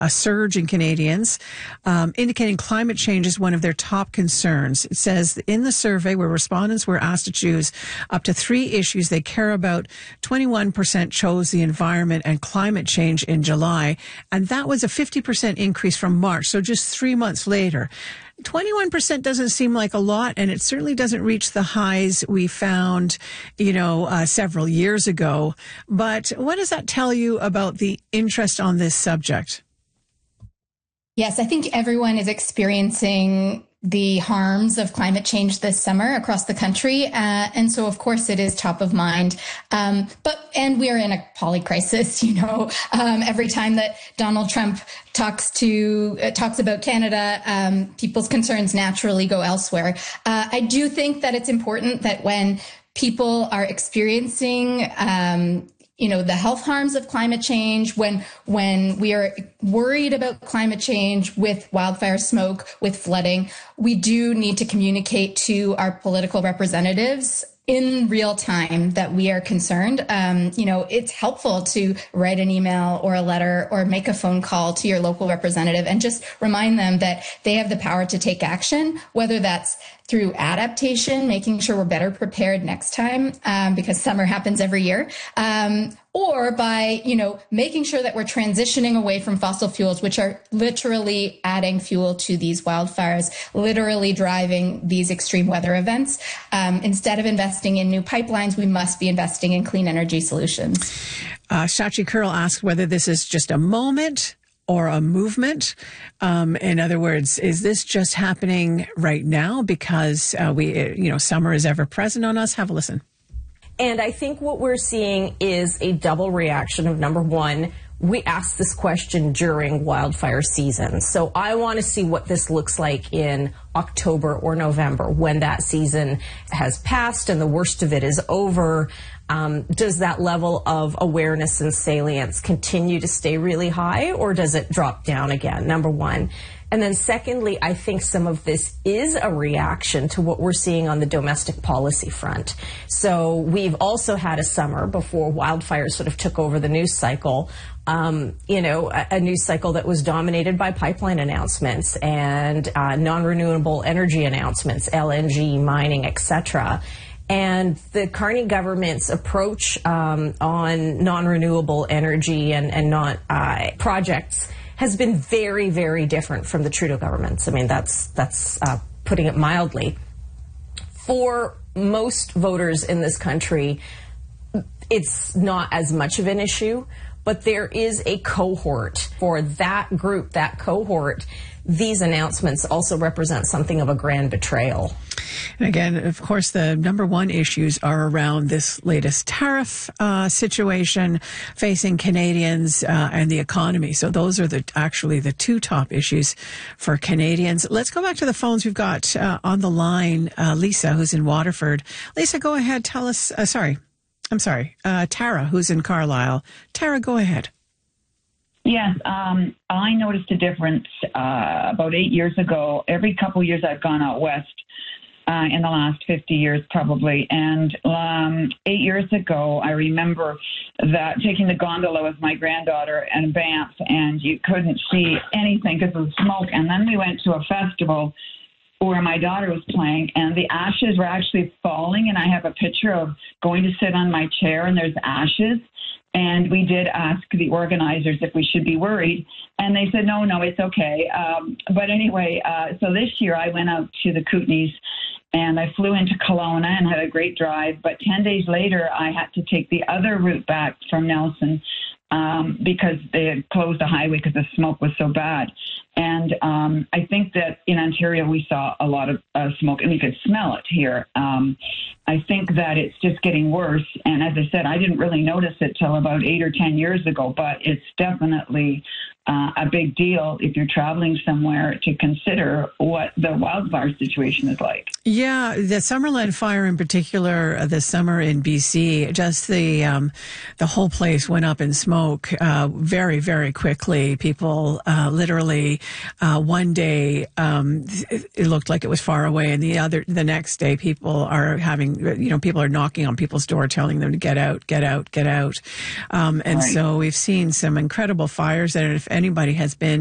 a surge in Canadians, indicating climate change is one of their top concerns. It says in the survey where respondents were asked to choose up to 3 issues they care about, 21% chose the environment and climate change in July. And that was a 50% increase from March. So just 3 months later. 21% doesn't seem like a lot, and it certainly doesn't reach the highs we found, several years ago. But what does that tell you about the interest on this subject? Yes, I think everyone is experiencing the harms of climate change this summer across the country. And so, of course, it is top of mind. And we are in a polycrisis, every time that Donald Trump talks about Canada, people's concerns naturally go elsewhere. I do think that it's important that when people are experiencing the health harms of climate change, when we are worried about climate change with wildfire smoke, with flooding, we do need to communicate to our political representatives in real time that we are concerned. It's helpful to write an email or a letter or make a phone call to your local representative and just remind them that they have the power to take action, whether that's through adaptation, making sure we're better prepared next time, because summer happens every year, or by, making sure that we're transitioning away from fossil fuels, which are literally adding fuel to these wildfires, literally driving these extreme weather events. Instead of investing in new pipelines, we must be investing in clean energy solutions. Shachi Kurl asked whether this is just a moment or a movement. In other words, is this just happening right now because summer is ever present on us? Have a listen. And I think what we're seeing is a double reaction of, number one, we asked this question during wildfire season. So I want to see what this looks like in October or November when that season has passed and the worst of it is over. Does that level of awareness and salience continue to stay really high, or does it drop down again? Number one. And then secondly, I think some of this is a reaction to what we're seeing on the domestic policy front. So we've also had a summer before wildfires sort of took over the news cycle, a news cycle that was dominated by pipeline announcements and non-renewable energy announcements, LNG, mining, etc. And the Carney government's approach on non-renewable energy and projects has been very, very different from the Trudeau government's. I mean, that's putting it mildly. For most voters in this country, it's not as much of an issue, but there is a cohort. For that group, that cohort, these announcements also represent something of a grand betrayal. And again, of course, the number one issues are around this latest tariff situation facing Canadians and the economy. So those are actually the 2 top issues for Canadians. Let's go back to the phones. We've got on the line Lisa, who's in Waterford. Lisa, go ahead. Tell us. Tara, who's in Carlisle. Tara, go ahead. Yes, I noticed a difference about 8 years ago. Every couple of years I've gone out west in the last 50 years probably. And 8 years ago, I remember that taking the gondola with my granddaughter in Banff, and you couldn't see anything because of the smoke. And then we went to a festival where my daughter was playing, and the ashes were actually falling. And I have a picture of going to sit on my chair, and there's ashes. And we did ask the organizers if we should be worried. And they said, no, it's okay. But anyway, so this year I went out to the Kootenays and I flew into Kelowna and had a great drive. But 10 days later, I had to take the other route back from Nelson because they had closed the highway because the smoke was so bad. And I think that in Ontario, we saw a lot of smoke, and we could smell it here. I think that it's just getting worse. And as I said, I didn't really notice it till about 8 or 10 years ago, but it's definitely a big deal if you're traveling somewhere to consider what the wildfire situation is like. Yeah, the Summerland fire in particular, this summer in BC, just the whole place went up in smoke very, very quickly. People literally one day it looked like it was far away, and the next day people are knocking on people's door telling them to get out, get out, get out. And right. So we've seen some incredible fires, and anybody has been